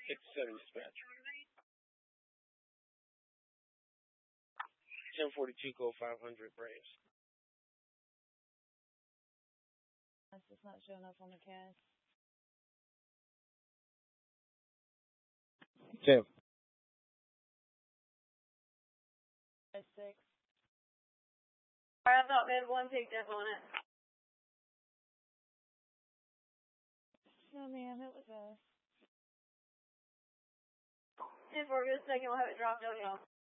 57 dispatch. 1042 Gold 500 Braves. That's just not showing up on the cast. Tim. 6. Alright, I've not been one picked up on it. No, ma'am, it was us. If for a good second, we'll have it dropped on y'all.